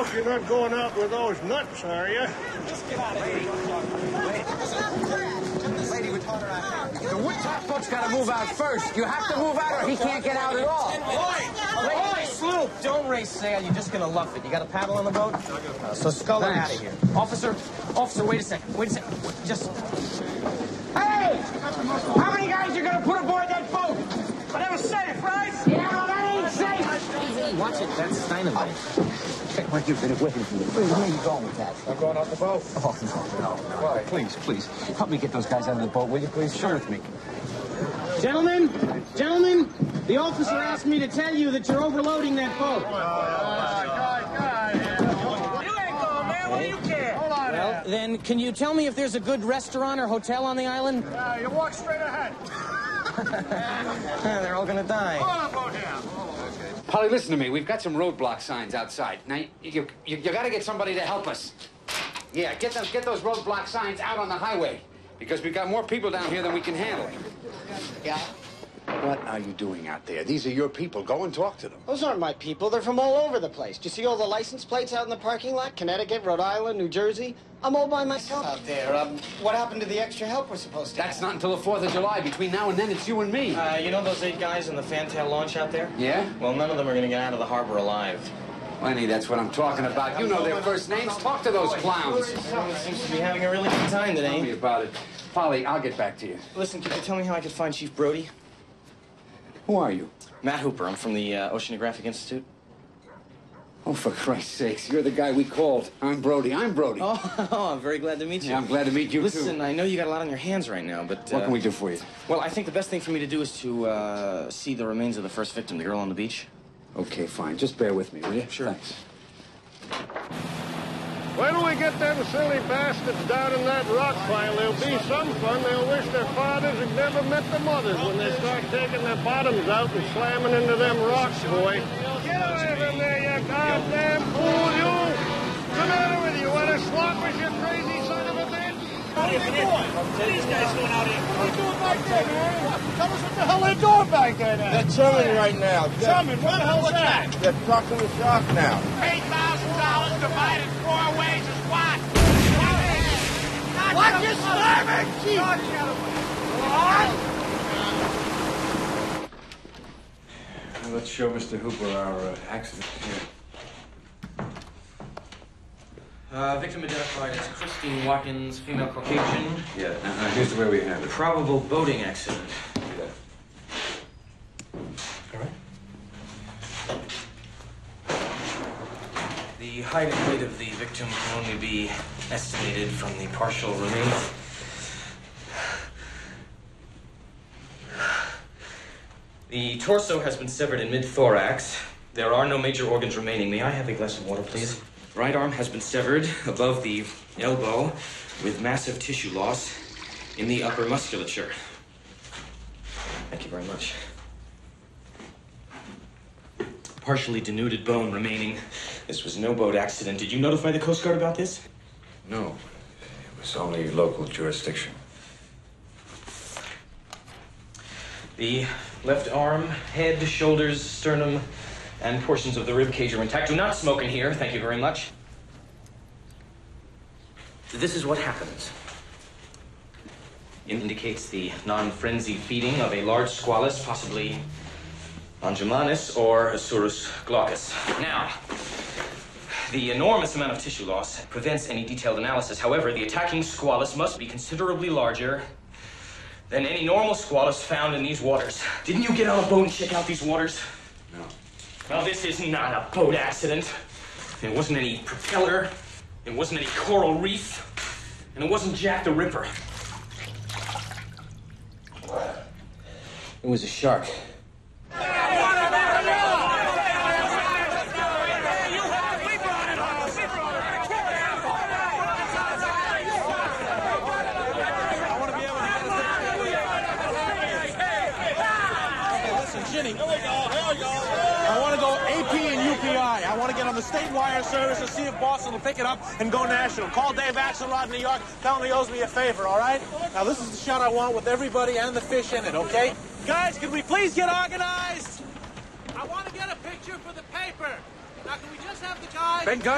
hope you're not going out with those nuts, are you? Just get out of here. Lady, we taught her out. The woodtop boat's got to move out first. You have to move out or he can't get out at all. Oi, sloop, don't raise sail. You're just going to luff it. You got a paddle on the boat? So scull her out of here. Officer, wait a second. Just... Hey! How many guys are going to put aboard that boat? I never safe, right? Yeah, well, that ain't safe. Watch it. That's dynamite. What you've been waiting for. Where are you going with that? I'm going off the boat. Oh, no. Why? Please. Help me get those guys out of the boat, will you, please? Share with me. Gentlemen, the officer asked me to tell you that you're overloading that boat. You ain't going, man. What do you care? Hold on. Well, then, can you tell me if there's a good restaurant or hotel on the island? You walk straight ahead. They're all going to die. Hold on, boat down. Polly, listen to me. We've got some roadblock signs outside. Now, you got to get somebody to help us. Yeah, get those roadblock signs out on the highway. Because we've got more people down here than we can handle. Yeah? What are you doing out there? These are your people. Go and talk to them. Those aren't my people. They're from all over the place. Do you see all the license plates out in the parking lot? Connecticut, Rhode Island, New Jersey. I'm all by myself out there. What happened to the extra help we're supposed to have? That's not until the 4th of July. Between now and then, it's you and me. You know those 8 guys in the fantail launch out there? Yeah? Well, none of them are going to get out of the harbor alive. Lenny, that's what I'm talking about. You know their first names. Talk to those clowns. Everyone seems to be having a really good time Tell me today. about it. Polly, I'll get back to you. Listen, could you tell me how I could find Chief Brody? Who are you? Matt Hooper. I'm from the Oceanographic Institute. Oh, for Christ's sakes. You're the guy we called. I'm Brody. Oh, I'm very glad to meet you. Yeah, I'm glad to meet you, Listen, too. I know you got a lot on your hands right now, but... What can we do for you? Well, I think the best thing for me to do is to see the remains of the first victim, the girl on the beach. Okay, fine. Just bear with me, will you? Sure. Thanks. When we get them silly bastards down in that rock pile, there'll be some fun. They'll wish their fathers had never met their mothers when they start taking their bottoms out and slamming into them rocks, boy. Get away from there, you goddamn fool, you! What's the matter with you? Want to slop us, you crazy son of a bitch? What are you doing? What are these guys doing out here? What are you doing back there, man? Tell us what the hell they're doing back there now. They're chilling right now. Chumming? What the hell's that? They're talking the shark now. $8,000 divided 4 ways is what? What? You're slamming! Let's show Mr. Hooper our accident here. Victim identified as Christine Watkins, female Caucasian. Yeah, now here's the way we have it. Probable boating accident. Yeah. All right. The height and weight of the victim can only be estimated from the partial remains. The torso has been severed in mid-thorax. There are no major organs remaining. May I have a glass of water, please? Right arm has been severed above the elbow with massive tissue loss in the upper musculature. Thank you very much. Partially denuded bone remaining. This was no boat accident. Did you notify the Coast Guard about this? No, it was only local jurisdiction. The left arm, head, shoulders, sternum, and portions of the rib cage are intact. Do not smoke in here. Thank you very much. This is what happens. It indicates the non-frenzied feeding of a large squalus, possibly Angimanus or Asurus glaucus. Now, the enormous amount of tissue loss prevents any detailed analysis. However, the attacking squalus must be considerably larger than any normal squalus found in these waters. Didn't you get on a boat and check out these waters? No. Well, this is not a boat accident. It wasn't any propeller. It wasn't any coral reef. And it wasn't Jack the Ripper. It was a shark. Ginny. Here we go. I want to go AP and UPI. I want to get on the state wire service and see if Boston will pick it up and go national. Call Dave Axelrod in New York. Tell him he owes me a favor, all right? Now, this is the shot I want with everybody and the fish in it, okay? Guys, can we please get organized? I want to get a picture for the paper. Now, can we just have the guy... Ben Gunn.